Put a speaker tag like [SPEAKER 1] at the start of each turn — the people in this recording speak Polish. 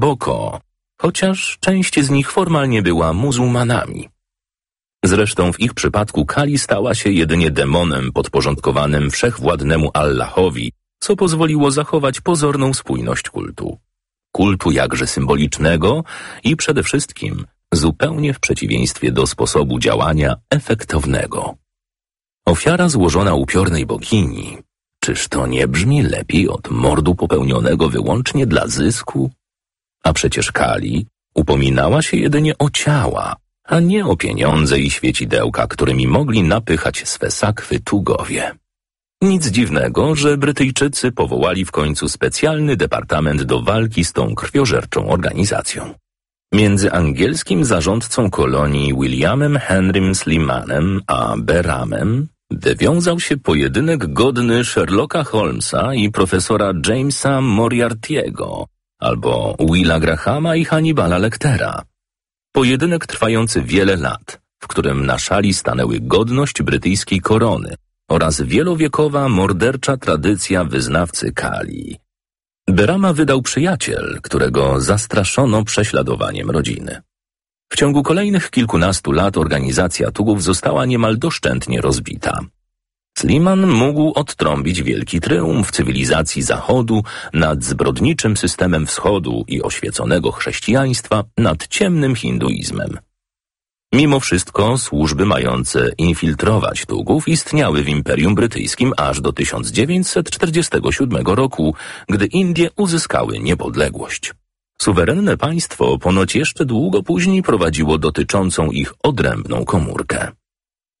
[SPEAKER 1] Boko, chociaż część z nich formalnie była muzułmanami. Zresztą w ich przypadku Kali stała się jedynie demonem podporządkowanym wszechwładnemu Allahowi, co pozwoliło zachować pozorną spójność kultu. Kultu jakże symbolicznego i przede wszystkim zupełnie w przeciwieństwie do sposobu działania efektownego. Ofiara złożona upiornej bogini, czyż to nie brzmi lepiej od mordu popełnionego wyłącznie dla zysku? A przecież Kali upominała się jedynie o ciała, a nie o pieniądze i świecidełka, którymi mogli napychać swe sakwy tugowie. Nic dziwnego, że Brytyjczycy powołali w końcu specjalny departament do walki z tą krwiożerczą organizacją. Między angielskim zarządcą kolonii Williamem Henrym Slimanem a Beramem wywiązał się pojedynek godny Sherlocka Holmesa i profesora Jamesa Moriartyego, albo Willa Grahama i Hannibala Lectera. Pojedynek trwający wiele lat, w którym na szali stanęły godność brytyjskiej korony oraz wielowiekowa mordercza tradycja wyznawcy Kali. Berama wydał przyjaciel, którego zastraszono prześladowaniem rodziny. W ciągu kolejnych kilkunastu lat organizacja Tugów została niemal doszczętnie rozbita. Sliman mógł odtrąbić wielki triumf cywilizacji Zachodu nad zbrodniczym systemem Wschodu i oświeconego chrześcijaństwa nad ciemnym hinduizmem. Mimo wszystko służby mające infiltrować Tugów istniały w Imperium Brytyjskim aż do 1947 roku, gdy Indie uzyskały niepodległość. Suwerenne państwo ponoć jeszcze długo później prowadziło dotyczącą ich odrębną komórkę.